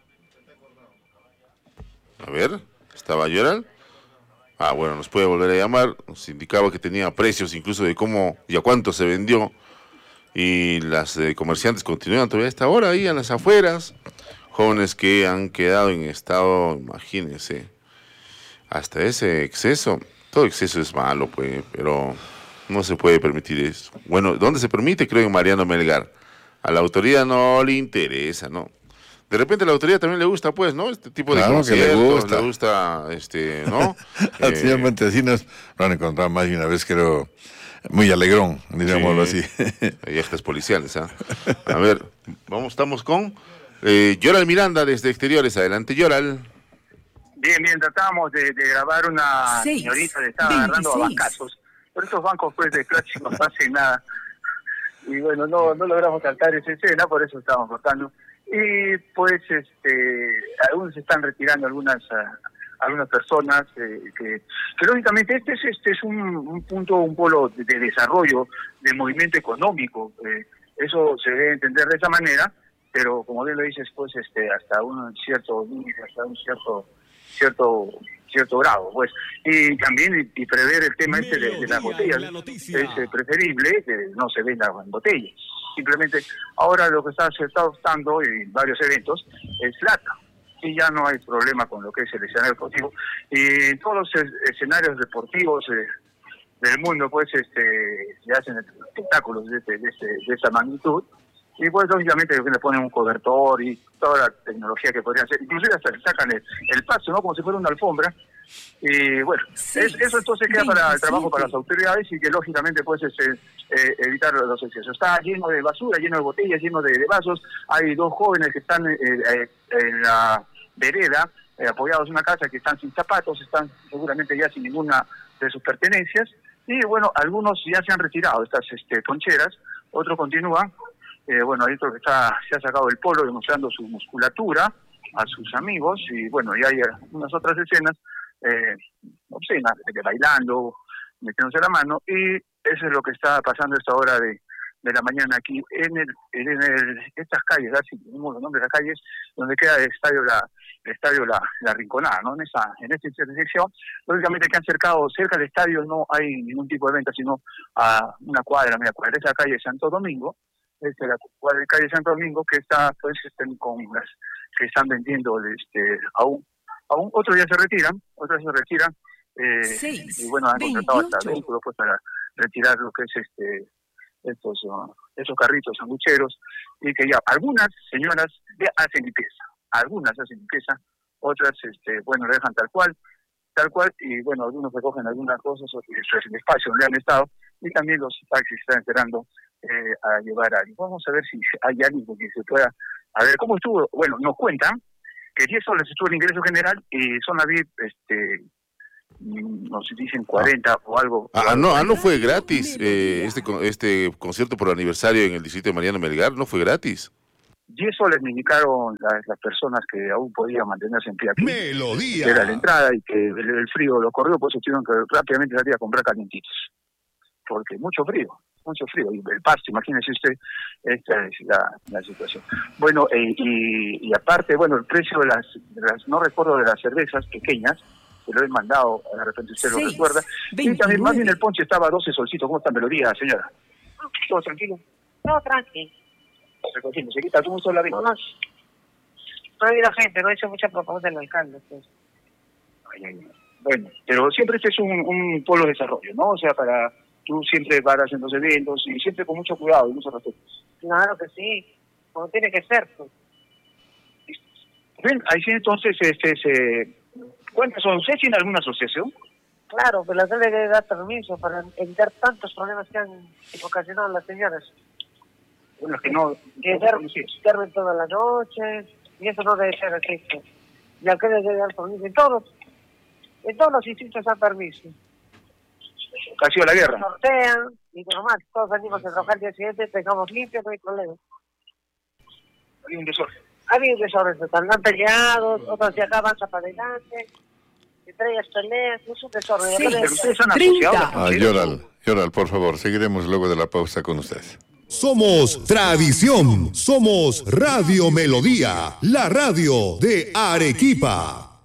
A ver, ¿estaba Yoral? Bueno, nos puede volver a llamar. Nos indicaba que tenía precios incluso de cómo y a cuánto se vendió. Y las comerciantes continúan todavía a esta hora ahí en las afueras. Jóvenes que han quedado en estado, imagínense, hasta ese exceso. Todo exceso es malo, pues, pero no se puede permitir eso. Bueno, ¿dónde se permite? Creo en Mariano Melgar. A la autoridad no le interesa, ¿no? De repente a la autoridad también le gusta, pues, ¿no? Este tipo de conciertos, le gusta, ¿no? Al señor Montesinos lo han encontrado más de una vez, creo, muy alegrón, digámoslo así. Hay actas policiales, ¿ah? A ver, estamos con Yoral Miranda desde Exteriores. Adelante, Yoral. Bien, tratamos de grabar una señorita que estaba agarrando a bancazos. Por estos bancos, pues, de clásico no hacen nada. Y bueno, no logramos captar esa escena, por eso estábamos cortando. Y pues algunos se están retirando, algunas personas que lógicamente este es un punto, un polo de desarrollo del movimiento económico. Eso se debe entender de esa manera, pero como bien lo dices, pues hasta un cierto límite, hasta un cierto grado, pues. Y también y prever el tema de las botellas es preferible que no se venda en botellas. Simplemente ahora lo que se está optando en varios eventos es lata, y ya no hay problema con lo que es el escenario deportivo. Y en todos los escenarios deportivos del mundo, pues se hacen espectáculos de esa magnitud, y pues lógicamente le ponen un cobertor y toda la tecnología que podrían hacer, inclusive hasta le sacan el paso, ¿no? Como si fuera una alfombra. Y bueno, eso entonces queda para el trabajo para las autoridades, y que lógicamente pues evitar los excesos. Está lleno de basura, lleno de botellas, lleno de vasos. Hay dos jóvenes que están en la vereda, apoyados en una casa, que están sin zapatos, están seguramente ya sin ninguna de sus pertenencias. Y bueno, algunos ya se han retirado estas poncheras, otros continúan. Bueno, hay otro que se ha sacado el polo demostrando su musculatura a sus amigos, y bueno, y hay unas otras escenas obscenas, bailando, metiéndose la mano, y eso es lo que está pasando a esta hora de la mañana aquí en estas calles, así tenemos los nombres de las calles, donde queda el estadio La Rinconada, ¿no? En esta intersección, lógicamente que han cercado cerca del estadio, no hay ningún tipo de venta, sino a una cuadra, media cuadra, esa calle Santo Domingo. La calle Santo Domingo, que está pues con las que están vendiendo aún otros ya se retiran, y bueno, han contratado hasta vehículos pues para retirar lo que es esos carritos sangucheros, y que ya algunas señoras hacen limpieza, otras bueno, lo dejan tal cual, y bueno, algunos recogen algunas cosas, eso es el espacio donde han estado, y también los taxis están esperando a llevar a alguien. Vamos a ver si hay alguien que se pueda, a ver cómo estuvo. Bueno, nos cuentan que 10 soles estuvo el ingreso general y zona VIP, nos dicen 40 o algo. No fue gratis este concierto por aniversario en el distrito de Mariano Melgar, no fue gratis. 10 soles me indicaron las personas que aún podían mantenerse en pie aquí. Melodía. Que era la entrada y que el frío lo corrió, por eso tuvieron que rápidamente salir a comprar calientitos. Porque mucho frío. Y el pasto, imagínese usted, esta es la situación. Bueno, y aparte, el precio de las, no recuerdo, de las cervezas pequeñas, que lo he mandado, de repente usted lo recuerda. 29. Y también, más bien el ponche estaba a 12 solcitos. ¿Cómo está Melodía, señora? ¿Todo tranquilo? Todo tranquilo. Recogiendo, ¿se quita? ¿Cómo está la vida? No ha habido gente, no ha hecho mucha propaganda del alcalde. Pues. Bueno, pero siempre este es un polo de desarrollo, ¿no? O sea, tú siempre paras en los eventos y siempre con mucho cuidado y mucho respeto. Claro que sí, como tiene que ser. Pues. Bien, ahí sí, entonces, ¿cuántas son? ¿Usted tiene alguna asociación? Claro, pero la tele debe dar permiso para evitar tantos problemas que han ocasionado las señoras. Bueno, que no... Que duermen toda la noche, y eso no debe ser así. Y al que debe dar permiso en todos los distritos dan permiso. Ha sido la guerra. Sortean, y normal, todos venimos a trabajar el día siguiente, tengamos limpio, no hay problema. Había un desorden. Había un desorden total, han peleado, otros de acá avanzan para adelante, entre ellas peleas, es un desorden. Sí, pero ustedes han asociado. Yoral, por favor, seguiremos luego de la pausa con usted. Somos tradición, somos Radio Melodía, la radio de Arequipa.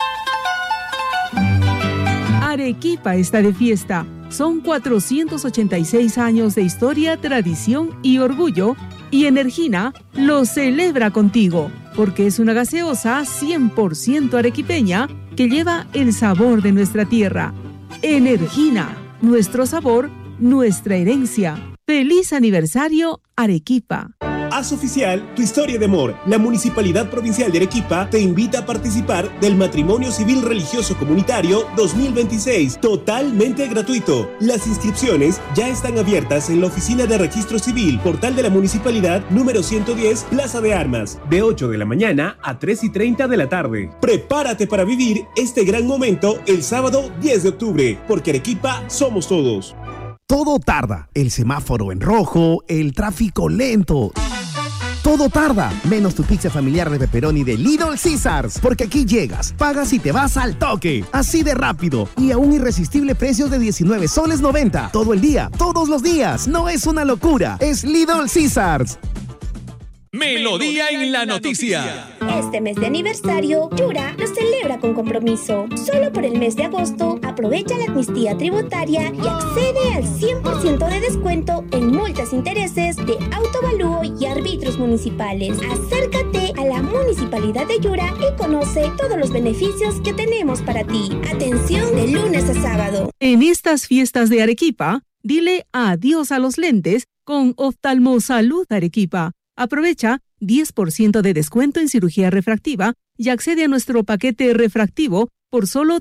Arequipa está de fiesta. Son 486 años de historia, tradición y orgullo, y Energina lo celebra contigo, porque es una gaseosa 100% arequipeña que lleva el sabor de nuestra tierra. Energina, nuestro sabor, nuestra herencia. ¡Feliz aniversario, Arequipa! Haz oficial tu historia de amor. La Municipalidad Provincial de Arequipa te invita a participar del Matrimonio Civil Religioso Comunitario 2026, totalmente gratuito. Las inscripciones ya están abiertas en la Oficina de Registro Civil, Portal de la Municipalidad, número 110, Plaza de Armas, de 8 de la mañana a 3:30 de la tarde. Prepárate para vivir este gran momento el sábado 10 de octubre, porque Arequipa somos todos. Todo tarda, el semáforo en rojo, el tráfico lento. Todo tarda, menos tu pizza familiar de pepperoni de Little Caesars, porque aquí llegas, pagas y te vas al toque, así de rápido y a un irresistible precio de 19 soles 90, todo el día, todos los días. No es una locura, es Little Caesars. Melodía en la noticia. Este mes de aniversario, Yura lo celebra con compromiso. Solo por el mes de agosto, aprovecha la amnistía tributaria y accede al 100% de descuento en multas e intereses de autoavalúo y árbitros municipales. Acércate a la Municipalidad de Yura y conoce todos los beneficios que tenemos para ti. Atención de lunes a sábado. En estas fiestas de Arequipa, dile adiós a los lentes con Oftalmosalud Arequipa. Aprovecha 10% de descuento en cirugía refractiva y accede a nuestro paquete refractivo por solo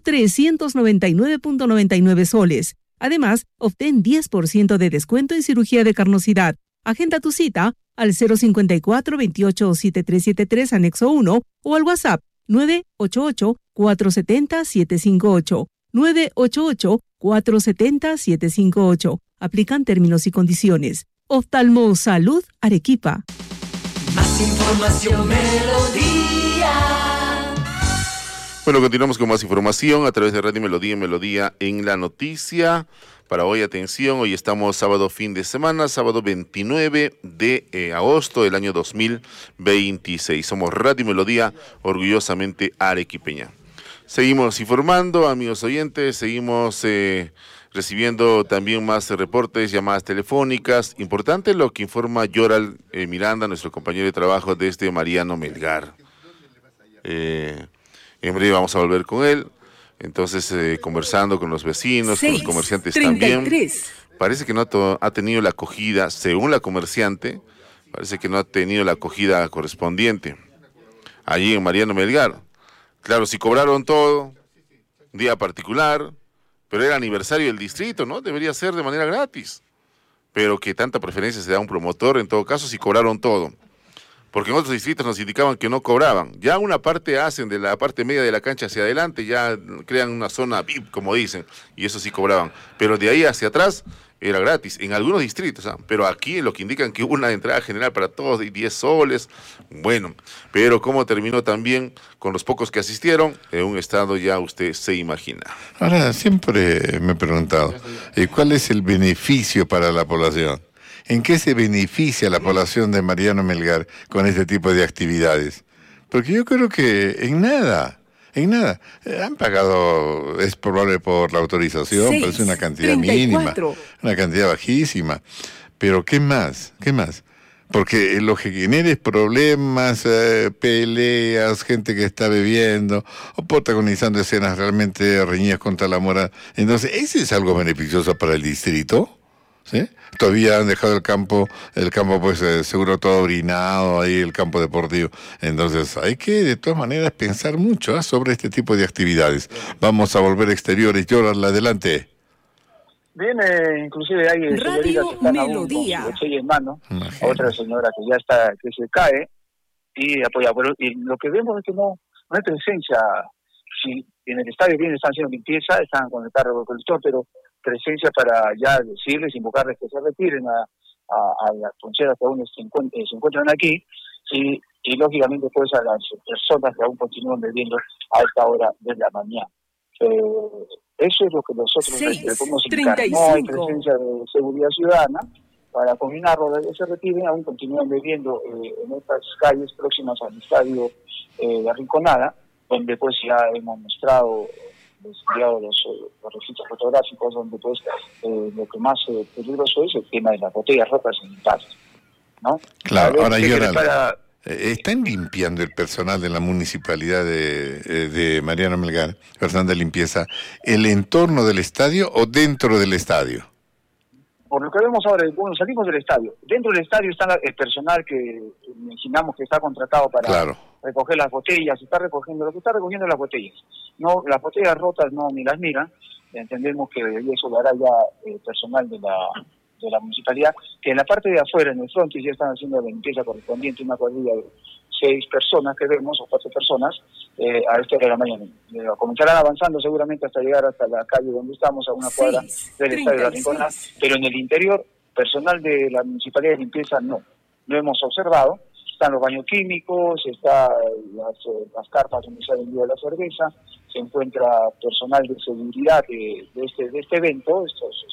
399.99 soles. Además, obtén 10% de descuento en cirugía de carnosidad. Agenda tu cita al 054-287373 anexo 1 o al WhatsApp 988-470-758. 988-470-758. Aplican términos y condiciones. Oftalmosalud Arequipa. Más información, Melodía. Bueno, continuamos con más información a través de Radio Melodía, Melodía en la noticia. Para hoy, atención, hoy estamos sábado fin de semana, sábado 29 de agosto del año 2026. Somos Radio Melodía, orgullosamente arequipeña. Seguimos informando, amigos oyentes, seguimos recibiendo también más reportes, llamadas telefónicas. Importante lo que informa Yoral Miranda, nuestro compañero de trabajo desde Mariano Melgar. En breve vamos a volver con él. Entonces, conversando con los vecinos, con los comerciantes 33. También. Parece que no ha tenido la acogida, según la comerciante, parece que no ha tenido la acogida correspondiente. Allí en Mariano Melgar. Claro, si cobraron todo, día particular, pero era aniversario del distrito, ¿no? Debería ser de manera gratis. Pero que tanta preferencia se da a un promotor, en todo caso, si cobraron todo. porque en otros distritos nos indicaban que no cobraban. Ya una parte hacen de la parte media de la cancha hacia adelante, ya crean una zona VIP, como dicen, y eso sí cobraban. Pero de ahí hacia atrás era gratis, en algunos distritos, pero aquí lo que indican que hubo una entrada general para todos de 10 soles, bueno, pero cómo terminó también con los pocos que asistieron, en un estado ya usted se imagina. Ahora, siempre me he preguntado, ¿cuál es el beneficio para la población? ¿En qué se beneficia la población de Mariano Melgar con este tipo de actividades? Porque yo creo que en nada. Han pagado, es probable por la autorización, pero es una cantidad 34. Mínima, una cantidad bajísima. Pero ¿qué más? Porque lo que genera es problemas, peleas, gente que está bebiendo o protagonizando escenas realmente reñidas contra la moral. Entonces, ¿ese es algo beneficioso para el distrito? ¿Sí? Todavía han dejado el campo pues seguro todo orinado, ahí el campo deportivo. Entonces hay que de todas maneras pensar mucho sobre este tipo de actividades. Vamos a volver a exteriores. Yoral, adelante. Bien, inclusive hay Radio Melodía. Con botella en mano, otra señora que ya está, que se cae y apoya. Pero y lo que vemos es que no hay presencia. Si en el estadio bien están haciendo limpieza, están con el carro recolector, pero presencia para ya decirles, invocarles que se retiren a las poncheras que aún se encuentran aquí y lógicamente pues a las personas que aún continúan bebiendo a esta hora de la mañana. Eso es lo que nosotros podemos indicar. No hay presencia de seguridad ciudadana para combinarlo, que se retiren, aún continúan bebiendo en estas calles próximas al estadio La Rinconada, donde pues ya hemos mostrado enviado los registros fotográficos donde pues lo que más peligroso es el tema de las botellas rotas en el pasto, ¿no? Claro, ahora ¿están limpiando el personal de la municipalidad de Mariano Melgar, personal de limpieza, el entorno del estadio o dentro del estadio? Por lo que vemos ahora, bueno, salimos del estadio. Dentro del estadio está el personal que imaginamos que está contratado para recoger las botellas, lo que está recogiendo las botellas. No, las botellas rotas no ni las miran, entendemos que eso lo hará ya el personal de la municipalidad, que en la parte de afuera, en el frontis, ya están haciendo la limpieza correspondiente, una cuadrilla de 6 personas que vemos, o 4 personas, a esta hora de la mañana. Comenzarán avanzando seguramente hasta llegar hasta la calle donde estamos, a una cuadra del estadio de La Rinconada, pero en el interior, personal de la municipalidad de limpieza no hemos observado. Están los baños químicos, están las carpas donde se ha vendido la cerveza, se encuentra personal de seguridad de este evento, estos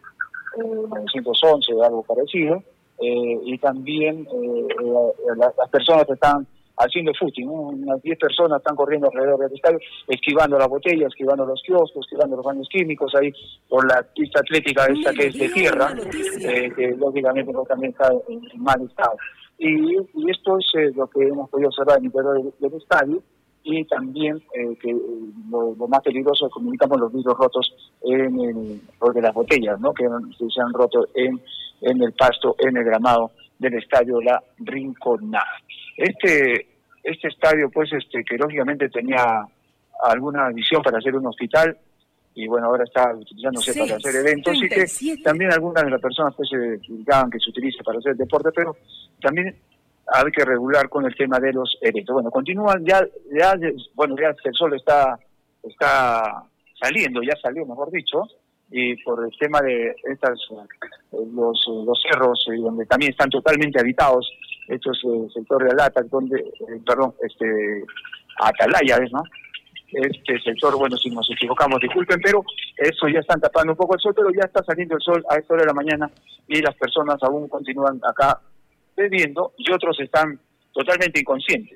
911 o algo parecido, y también las personas que están haciendo footing, ¿no? Unas 10 personas están corriendo alrededor del estadio, esquivando las botellas, esquivando los kioscos, esquivando los baños químicos, ahí por la pista atlética esta que es de tierra, que lógicamente también está en mal estado. Y esto es lo que hemos podido observar en el interior del estadio, y también que lo más peligroso es comunicamos los vidrios rotos de las botellas, ¿no? Que se han roto en el pasto, en el gramado del estadio La Rinconada. Este estadio, pues, que lógicamente tenía alguna visión para hacer un hospital, y bueno, ahora está utilizándose para hacer eventos, y que también algunas de las personas pues se indicaban que se utilice para hacer deporte, pero también hay que regular con el tema de los eventos. Bueno, continúan ya el sol está saliendo, ya salió, mejor dicho, y por el tema de los cerros donde también están totalmente habitados, estos sector de Alata, Atalaya, ¿no? Este sector, bueno, si nos equivocamos, disculpen, pero eso ya están tapando un poco el sol, pero ya está saliendo el sol a esta hora de la mañana y las personas aún continúan acá bebiendo, y otros están totalmente inconscientes,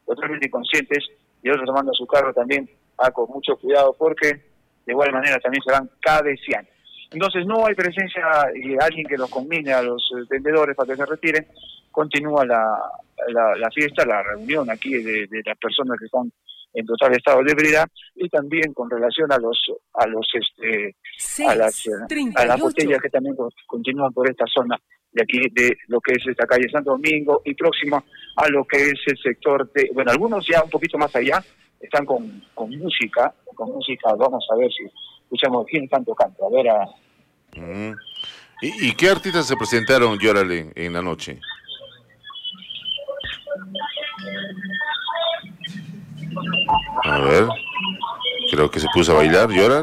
y otros tomando su carro también con mucho cuidado, porque de igual manera también se van cabeceando. Entonces no hay presencia y alguien que los combine a los vendedores para que se retiren. Continúa la fiesta, la reunión aquí de las personas que están en total estado de ebriedad, y también con relación a las botellas que también continúan por esta zona de aquí, de lo que es esta calle Santo Domingo, y próximo a lo que es el sector de, bueno, algunos ya un poquito más allá están con música, vamos a ver si escuchamos quién están tocando, a ver ¿Y qué artistas se presentaron, Yorale, en la noche? A ver. Creo que se puso a bailar, lloran.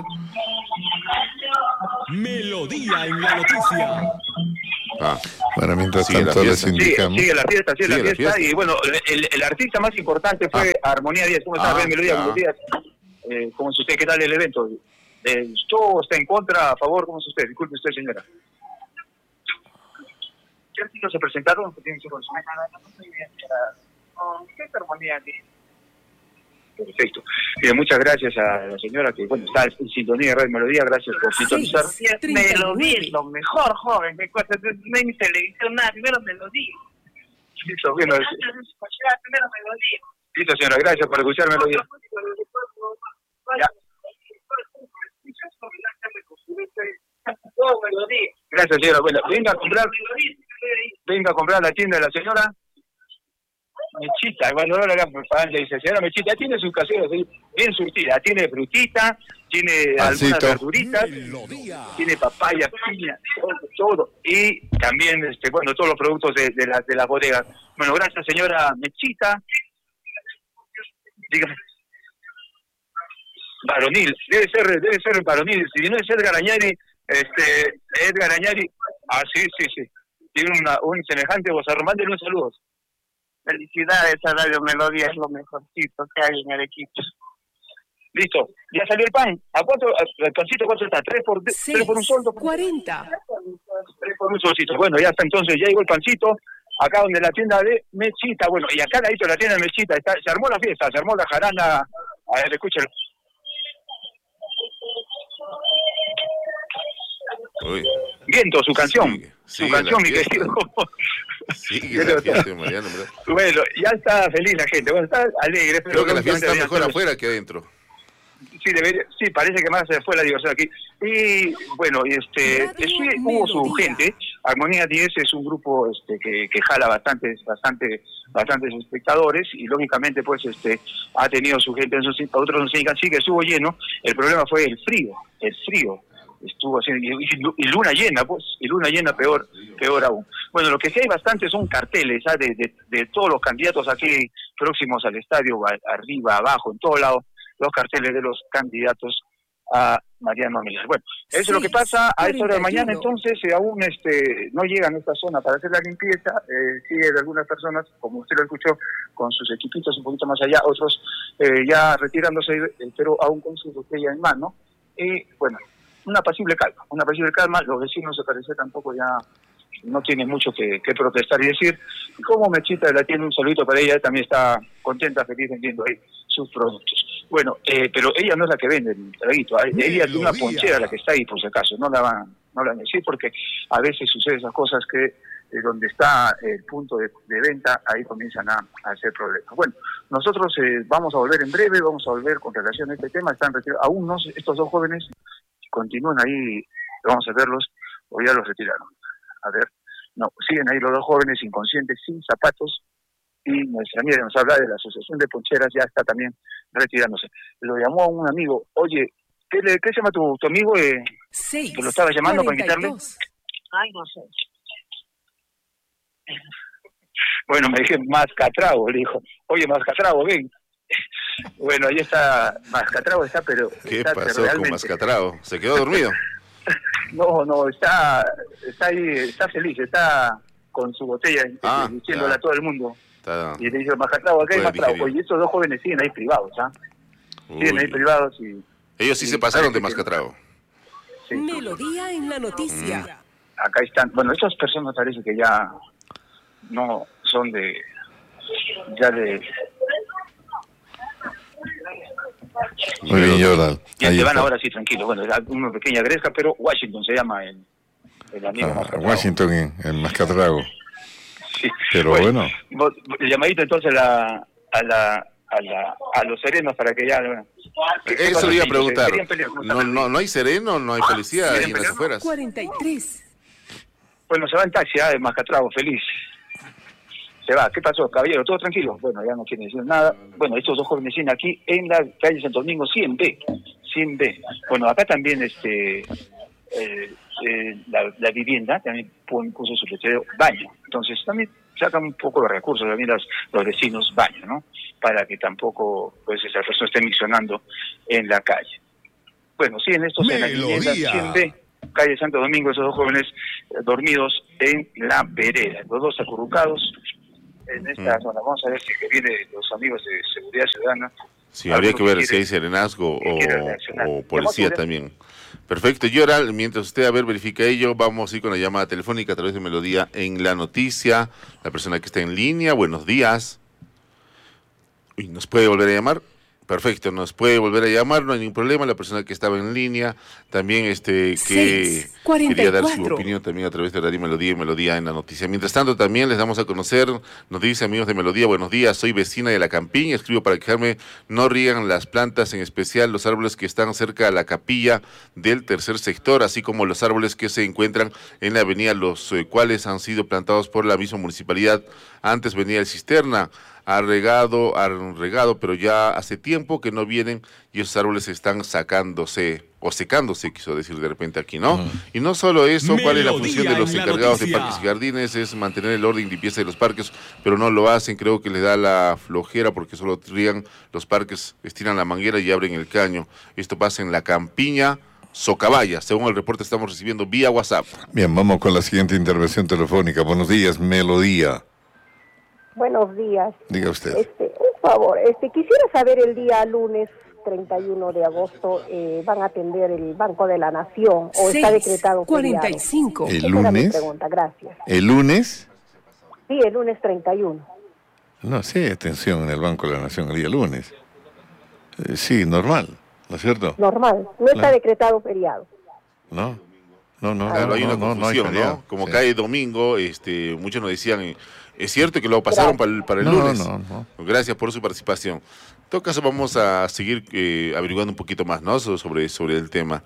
Melodía en la noticia. Bueno, mientras tanto les indicamos. Sigue la fiesta. Y bueno, el artista más importante fue Armonía Díaz. ¿Cómo está? Melodía, buenos días. ¿Cómo es usted? ¿Qué tal el evento? ¿Todo está en contra, a favor? ¿Cómo es usted? Disculpe usted, señora. ¿Qué artistas se presentaron? ¿Qué tienen que consumir? ¿Qué es Armonía Díaz? Perfecto. Muchas gracias a la señora que está en sintonía de Radio Melodía. Gracias por sintonizar. Melodía es lo mejor, joven. No hay ni televisión, nada. Primero Melodía. Listo, bueno. Primero Melodía. Listo, señora. Gracias por escuchar Melodía. Ya. Gracias, señora. Bueno, venga a comprar la tienda de la señora Mechita. Bueno, ahora la propaganda dice, señora Mechita, tiene sus caseros bien surtida, tiene frutita, tiene algunas verduritas, tiene papaya, piña, todo. Y también, todos los productos de las bodegas. Bueno, gracias, señora Mechita. Dígame. Varonil, debe ser varonil. Si no es Edgar Añari, Edgar Añari, sí. Tiene un semejante vozarrón. Mándele un saludo. Felicidades a Radio Melodía, es lo mejorcito que hay en Arequipa. Listo, ya salió el pan. ¿A cuánto? ¿El pancito cuánto está? ¿3 por un sol? 40. 3 por un solcito. Bueno, ya está, entonces ya llegó el pancito. Acá donde la tienda de Mechita. Bueno, y acá al ladito de la tienda de Mechita se armó la fiesta, se armó la jarana. A ver, escúchalo. Viento, su canción. Su canción, mi querido. Mariano. Bueno, ya está feliz la gente. Bueno, está alegre. Creo que la fiesta está mejor afuera que adentro. Sí, parece que más fue la diversión aquí. Y bueno, hubo su gente. Armonía 10 es un grupo que jala bastantes espectadores y lógicamente ha tenido su gente en sus otros sí que estuvo lleno. El problema fue el frío. Estuvo así, y luna llena peor aún. Bueno, lo que sí hay bastante son carteles de todos los candidatos aquí próximos al estadio, arriba, abajo, en todo lado, los carteles de los candidatos a Mariano Amelar. Bueno, eso es lo que pasa a esta hora de mañana. Entonces aún no llegan a esta zona para hacer la limpieza. Sigue de algunas personas, como usted lo escuchó, con sus equipitos un poquito más allá, otros ya retirándose, pero aún con su botella en mano. Y bueno, una pasible calma. Los vecinos, se parece, tampoco ya no tienen mucho que protestar y decir. Y como Mechita la tiene, un saludito para ella, también está contenta, feliz vendiendo ahí sus productos. Bueno, pero ella no es la que vende el traguito. Ella tiene una ponchera la que está ahí, por si acaso. No la van a decir porque a veces suceden esas cosas que donde está el punto de venta, ahí comienzan a hacer problemas. Bueno, nosotros vamos a volver en breve, vamos a volver con relación a este tema. Están retirados. Aún no, estos dos jóvenes continúan ahí, vamos a verlos, o ya los retiraron. A ver, no, siguen ahí los dos jóvenes inconscientes, sin zapatos, y nuestra amiga nos habla de la Asociación de Poncheras, ya está también retirándose. Lo llamó a un amigo, oye, ¿qué se llama tu amigo? Que lo estaba llamando 42. Para invitarle. Ay, no sé. Bueno, me dije, Mascatrago, le dijo, oye, Mascatrago, ven. Bueno, ahí está, Mascatrago está, pero... ¿Qué pasó con Mascatrago? ¿Se quedó dormido? No, está ahí, está feliz, está con su botella diciéndole a todo el mundo. Y le dice, Mascatrago, acá hay Mascatrago. Y estos dos jóvenes siguen ahí privados, siguen ahí privados y... Ellos sí se pasaron de Mascatrago. Sí. Melodía en la noticia. Acá están, bueno, estas personas parece que ya no son de... Muy bien, Jordan. Ya te van ahora sí, tranquilo. Bueno, era una pequeña gresca, pero Washington se llama el amigo Mascatrago. Washington, el Mascatrago. Sí. Pero bueno. El llamadito entonces a los serenos para que ya... Eso le iba a preguntar. ¿No hay sereno? ¿No hay policía ahí en las afueras? 43. Bueno, se va en taxi, de Mascatrago, feliz. Se va. ¿Qué pasó, caballero? ¿Todo tranquilo? Bueno, ya no quiere decir nada. Bueno, estos dos jóvenes siguen aquí en la calle Santo Domingo 100B. Bueno, acá también la vivienda también puso su letrero baño. Entonces también sacan un poco los recursos, también los vecinos bañan, ¿no? Para que tampoco pues esa persona esté miccionando en la calle. Bueno, sí, en estos en la vivienda 100B, calle Santo Domingo, esos dos jóvenes dormidos en la vereda, los dos acurrucados en esta zona. Vamos a ver si que vienen los amigos de Seguridad Ciudadana. Sí, habría que ver si hay serenazgo o policía también. Perfecto, Yoral, mientras usted verifica ello, vamos a ir con la llamada telefónica a través de Melodía en la noticia. La persona que está en línea, buenos días. Uy, ¿nos puede volver a llamar? Perfecto, nos puede volver a llamar, no hay ningún problema. La persona que estaba en línea también que quería dar su opinión también a través de Radio Melodía y Melodía en la noticia. Mientras tanto, también les damos a conocer, nos dice amigos de Melodía, buenos días, soy vecina de La Campiña, escribo para quejarme, no riegan las plantas, en especial los árboles que están cerca de la capilla del tercer sector, así como los árboles que se encuentran en la avenida, los cuales han sido plantados por la misma municipalidad. Antes venía el cisterna, han regado, pero ya hace tiempo que no vienen y esos árboles están sacándose, o secándose, quiso decir de repente aquí, ¿no? Y no solo eso, ¿cuál es la función de los encargados de parques y jardines? Es mantener el orden y limpieza de los parques, pero no lo hacen, creo que les da la flojera porque solo riegan los parques, estiran la manguera y abren el caño. Esto pasa en La Campiña, Socabaya, según el reporte estamos recibiendo vía WhatsApp. Bien, vamos con la siguiente intervención telefónica. Buenos días, Melodía. Buenos días. Diga usted. Un favor, quisiera saber el día lunes 31 de agosto van a atender el Banco de la Nación o está decretado 45. ¿El lunes? Mi pregunta, gracias. ¿El lunes? Sí, el lunes 31. No, sí hay atención en el Banco de la Nación el día lunes. Sí, normal, ¿no es cierto? Normal, no está decretado feriado. No, claro, hay una confusión, ¿no? Como cae domingo, muchos nos decían, es cierto que lo pasaron para el lunes. No. Gracias por su participación. En todo caso, vamos a seguir averiguando un poquito más, ¿no? Sobre el tema.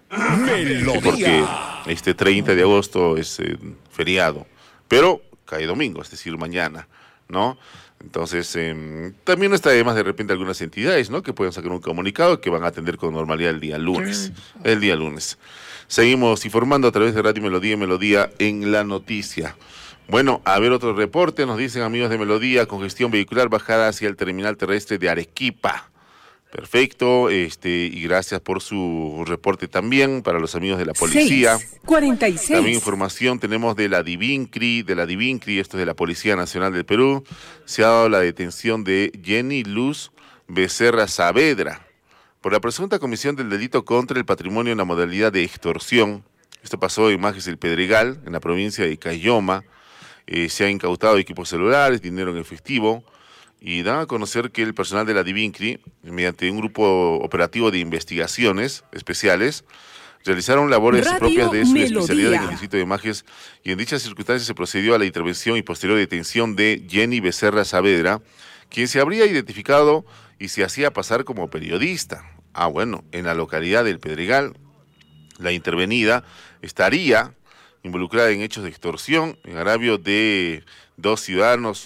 Porque 30 de agosto es feriado, pero cae domingo, es decir, mañana, ¿no? Entonces, también no está de más de repente algunas entidades, ¿no? Que pueden sacar un comunicado que van a atender con normalidad el día lunes. El día lunes. Seguimos informando a través de Radio Melodía y Melodía en la noticia. Bueno, a ver otro reporte, nos dicen amigos de Melodía, congestión vehicular bajada hacia el terminal terrestre de Arequipa. Perfecto, y gracias por su reporte también para los amigos de la policía. 46. También información tenemos de la Divincri, esto es de la Policía Nacional del Perú. Se ha dado la detención de Jenny Luz Becerra Saavedra por la presunta comisión del delito contra el patrimonio en la modalidad de extorsión. Esto pasó en Majes del Pedregal, en la provincia de Cayoma. Se ha incautado equipos celulares, dinero en efectivo, y dan a conocer que el personal de la Divincri, mediante un grupo operativo de investigaciones especiales, realizaron labores propias de su especialidad en el distrito de Majes, y en dichas circunstancias se procedió a la intervención y posterior detención de Jenny Becerra Saavedra, quien se habría identificado y se hacía pasar como periodista. En la localidad del Pedregal, la intervenida estaría involucrada en hechos de extorsión, en agravio de dos ciudadanos,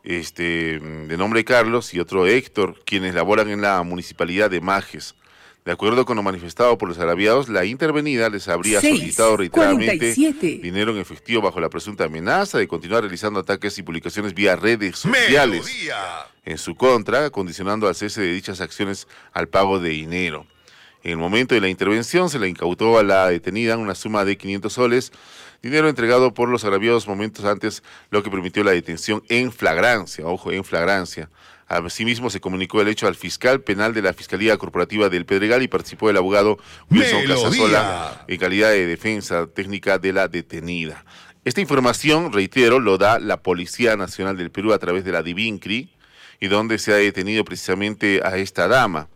de nombre Carlos y otro Héctor, quienes laboran en la municipalidad de Majes. De acuerdo con lo manifestado por los agraviados, la intervenida les habría solicitado reiteradamente dinero en efectivo bajo la presunta amenaza de continuar realizando ataques y publicaciones vía redes sociales en su contra, condicionando al cese de dichas acciones al pago de dinero. En el momento de la intervención se le incautó a la detenida una suma de 500 soles, dinero entregado por los agraviados momentos antes, lo que permitió la detención en flagrancia, en flagrancia. Asimismo se comunicó el hecho al fiscal penal de la Fiscalía Corporativa del Pedregal y participó el abogado Wilson Casasola en calidad de defensa técnica de la detenida. Esta información, reitero, lo da la Policía Nacional del Perú a través de la Divincri, y donde se ha detenido precisamente a esta dama.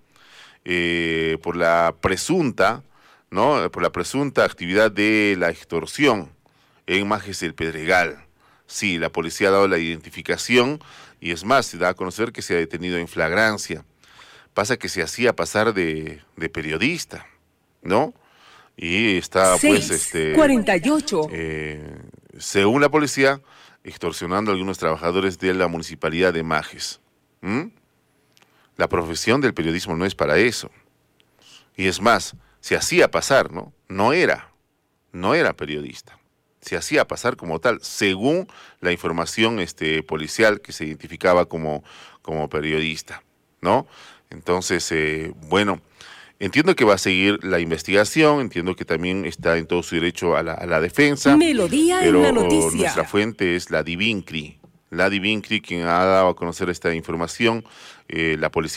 Por la presunta actividad de la extorsión en Majes del Pedregal. Sí, la policía ha dado la identificación y es más, se da a conocer que se ha detenido en flagrancia. Pasa que se hacía pasar de periodista, ¿no? Y está 48. Según la policía, extorsionando a algunos trabajadores de la municipalidad de Majes. La profesión del periodismo no es para eso. Y es más, se hacía pasar, ¿no? No era periodista. se hacía pasar como tal, según la información policial que se identificaba como periodista, ¿no? Entonces, bueno, entiendo que va a seguir la investigación, entiendo que también está en todo su derecho a la defensa. Melodía pero en la noticia. Nuestra fuente es la Divincri, quien ha dado a conocer esta información. La policía